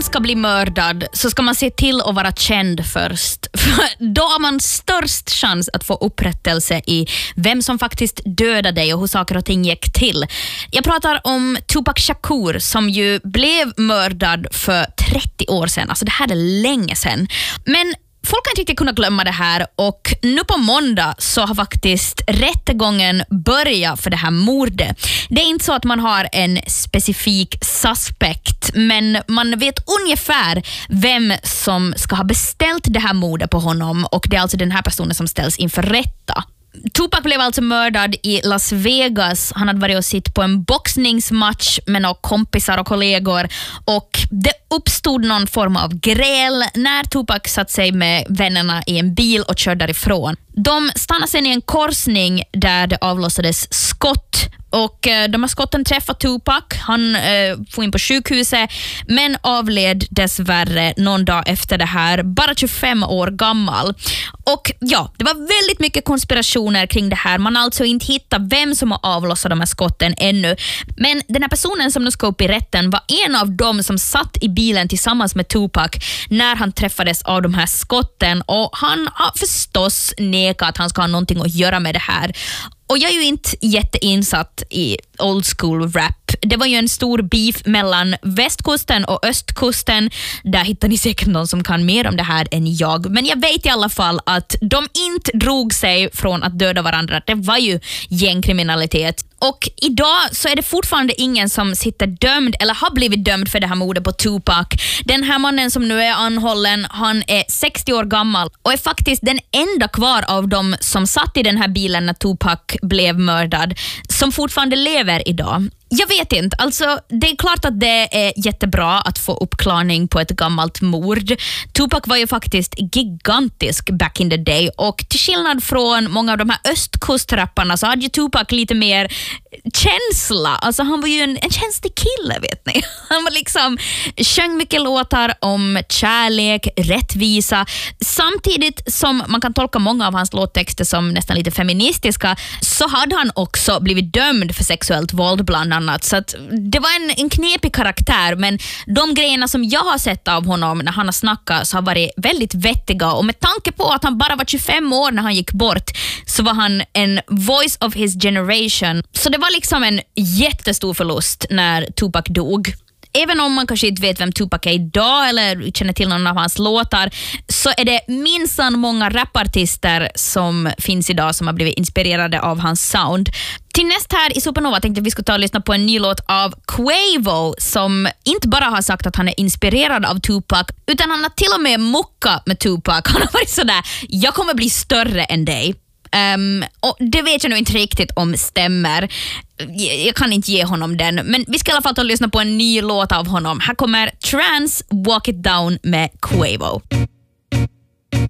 ska bli mördad så ska man se till att vara känd först. För då har man störst chans att få upprättelse i vem som faktiskt dödade dig och hur saker och ting gick till. Jag pratar om Tupac Shakur som ju blev mördad för 30 år sedan. Alltså det här är länge sedan. Men folk kan inte riktigt kunna glömma det här och nu på måndag så har faktiskt rättegången börjat för det här mordet. Det är inte så att man har en specifik suspect, men man vet ungefär vem som ska ha beställt det här mordet på honom och det är alltså den här personen som ställs inför rätta. Tupac blev alltså mördad i Las Vegas. Han hade varit och sitt på en boxningsmatch med några kompisar och kollegor och det uppstod någon form av gräl när Tupac satt sig med vännerna i en bil och körde därifrån. De stannade sen i en korsning där det avlossades skott och de här skotten träffade Tupac. Han får in på sjukhuset men avled dessvärre någon dag efter det här, bara 25 år gammal. Och ja, det var väldigt mycket konspirationer kring det här. Man har alltså inte hittat vem som har avlossat de här skotten ännu. Men den här personen som nu ska upp i rätten var en av dem som satt i bilen tillsammans med Tupac när han träffades av de här skotten och han har förstås nekat att han ska ha någonting att göra med det här. Och jag är ju inte jätteinsatt i old school rap. Det var ju en stor beef mellan västkusten och östkusten. Där hittar ni säkert någon som kan mer om det här än jag. Men jag vet i alla fall att de inte drog sig från att döda varandra. Det var ju gängkriminalitet. Och idag så är det fortfarande ingen som sitter dömd eller har blivit dömd för det här mordet på Tupac. Den här mannen som nu är anhållen, han är 60 år gammal och är faktiskt den enda kvar av dem som satt i den här bilen när Tupac blev mördad som fortfarande lever idag. Jag vet inte, alltså det är klart att det är jättebra att få uppklarning på ett gammalt mord. Tupac var ju faktiskt gigantisk back in the day och till skillnad från många av de här östkustrapparna så hade ju Tupac lite mer känsla. Alltså han var ju en känslig kille, vet ni. Han var liksom, sjöng mycket låtar om kärlek, rättvisa. Samtidigt som man kan tolka många av hans låttexter som nästan lite feministiska så hade han också blivit dömd för sexuellt våld bland annat. Så att det var en knepig karaktär, men de grejerna som jag har sett av honom när han har snackat så har varit väldigt vettiga och med tanke på att han bara var 25 år när han gick bort så var han en voice of his generation. Så det var liksom en jättestor förlust när Tupac dog. Även om man kanske inte vet vem Tupac är idag eller känner till någon av hans låtar så är det minsann många rapartister som finns idag som har blivit inspirerade av hans sound. Till näst här i Supernova tänkte vi skulle ta och lyssna på en ny låt av Quavo som inte bara har sagt att han är inspirerad av Tupac utan han har till och med muckat med Tupac. Han har varit sådär, jag kommer bli större än dig. Och det vet jag nog inte riktigt om stämmer. Jag kan inte ge honom den. Men vi ska i alla fall ta och lyssna på en ny låt av honom. Här kommer Trans Walk It Down med Quavo.